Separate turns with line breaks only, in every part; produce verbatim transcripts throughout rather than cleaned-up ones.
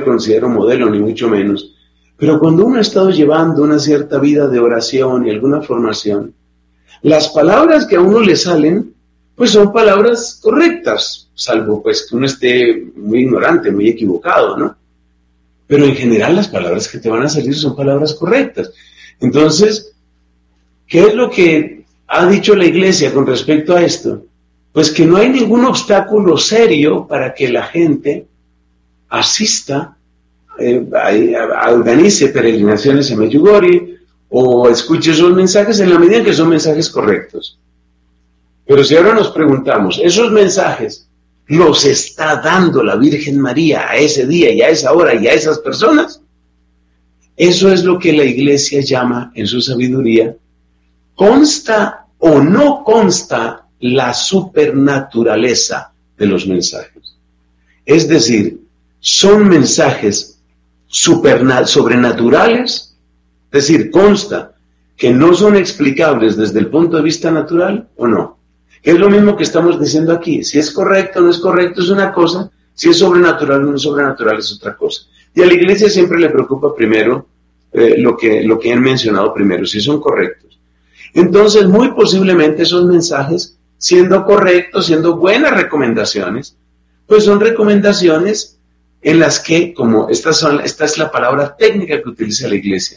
me considero modelo, ni mucho menos. Pero cuando uno ha estado llevando una cierta vida de oración y alguna formación, las palabras que a uno le salen, pues son palabras correctas, salvo pues que uno esté muy ignorante, muy equivocado, ¿no? Pero en general las palabras que te van a salir son palabras correctas. Entonces, ¿qué es lo que ha dicho la Iglesia con respecto a esto? Pues que no hay ningún obstáculo serio para que la gente asista, eh, a, a, organice peregrinaciones a Medjugorje o escuche esos mensajes en la medida en que son mensajes correctos. Pero si ahora nos preguntamos, ¿esos mensajes los está dando la Virgen María a ese día y a esa hora y a esas personas? Eso es lo que la Iglesia llama en su sabiduría, ¿consta o no consta la supernaturaleza de los mensajes? Es decir, ¿son mensajes superna- sobrenaturales? Es decir, ¿consta que no son explicables desde el punto de vista natural o no? Que es lo mismo que estamos diciendo aquí. Si es correcto o no es correcto es una cosa, si es sobrenatural o no es sobrenatural es otra cosa. Y a la Iglesia siempre le preocupa primero eh, lo que, lo que han mencionado primero, si son correctos. Entonces, muy posiblemente esos mensajes, siendo correctos, siendo buenas recomendaciones, pues son recomendaciones en las que, como esta, son, esta es la palabra técnica que utiliza la Iglesia,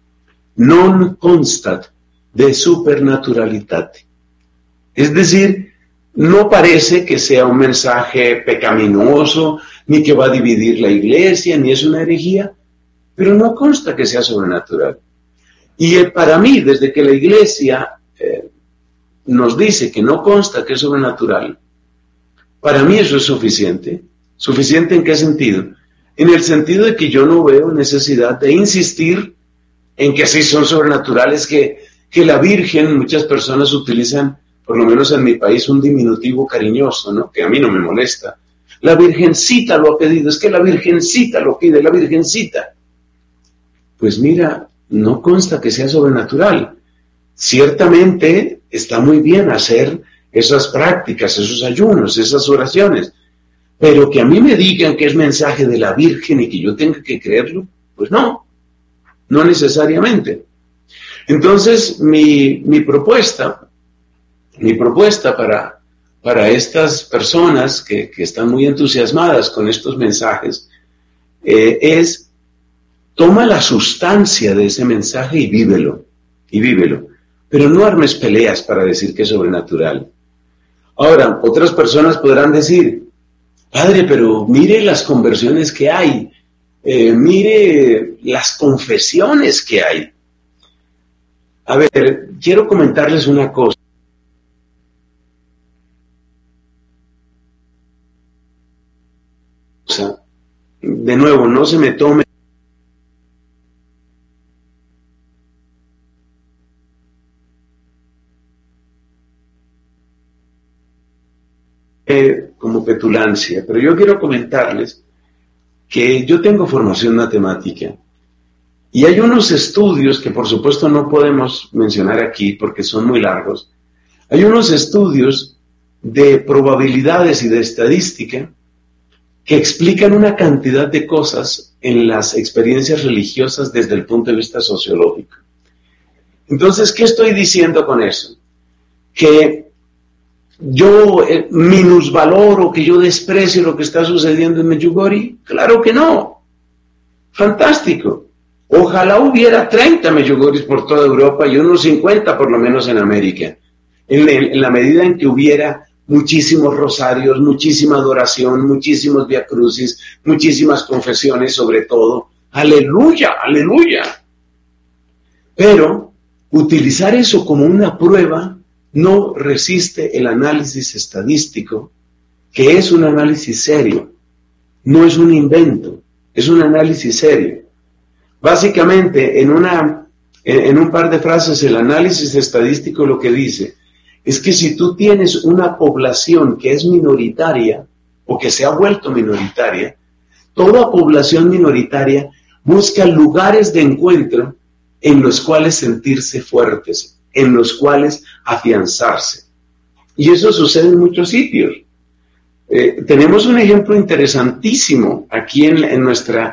non constat de supernaturalitate. Es decir, no parece que sea un mensaje pecaminoso, ni que va a dividir la Iglesia, ni es una herejía, pero no consta que sea sobrenatural. Y eh, para mí, desde que la Iglesia eh, nos dice que no consta que es sobrenatural, para mí eso es suficiente. ¿Suficiente en qué sentido? En el sentido de que yo no veo necesidad de insistir en que sí son sobrenaturales, que, que la Virgen, muchas personas utilizan, por lo menos en mi país, un diminutivo cariñoso, ¿no? Que a mí no me molesta. La Virgencita lo ha pedido, es que la Virgencita lo pide, la Virgencita. Pues mira, no consta que sea sobrenatural. Ciertamente está muy bien hacer esas prácticas, esos ayunos, esas oraciones, pero que a mí me digan que es mensaje de la Virgen y que yo tenga que creerlo, pues no, no necesariamente. Entonces, mi, mi propuesta... Mi propuesta para, para estas personas que, que están muy entusiasmadas con estos mensajes eh, es, toma la sustancia de ese mensaje y vívelo, y vívelo, pero no armes peleas para decir que es sobrenatural. Ahora, otras personas podrán decir, padre, pero mire las conversiones que hay, eh, mire las confesiones que hay. A ver, quiero comentarles una cosa. De nuevo, no se me tome eh, como petulancia, pero yo quiero comentarles que yo tengo formación matemática y hay unos estudios que por supuesto no podemos mencionar aquí porque son muy largos. Hay unos estudios de probabilidades y de estadística que explican una cantidad de cosas en las experiencias religiosas desde el punto de vista sociológico. Entonces, ¿qué estoy diciendo con eso? Que yo eh, minusvaloro, que yo desprecio lo que está sucediendo en Medjugorje. Claro que no. Fantástico. Ojalá hubiera treinta Medjugorjes por toda Europa y unos cincuenta por lo menos en América. En, en, en la medida en que hubiera muchísimos rosarios, muchísima adoración, muchísimos viacrucis, muchísimas confesiones sobre todo. ¡Aleluya! ¡Aleluya! Pero utilizar eso como una prueba no resiste el análisis estadístico, que es un análisis serio. No es un invento, es un análisis serio. Básicamente, en, una, en un par de frases, el análisis estadístico lo que dice es que si tú tienes una población que es minoritaria o que se ha vuelto minoritaria, toda población minoritaria busca lugares de encuentro en los cuales sentirse fuertes, en los cuales afianzarse. Y eso sucede en muchos sitios. Eh, tenemos un ejemplo interesantísimo aquí en, en, nuestra,